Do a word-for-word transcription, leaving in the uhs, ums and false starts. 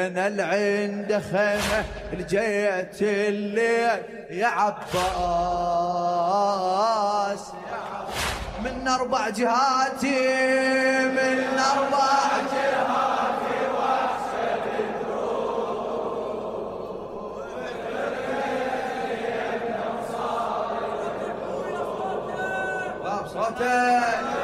انا العند خيمه لجيت الليل يا عباس، من اربع جهاتي من اربع جهاتي وحشة دروب صوتك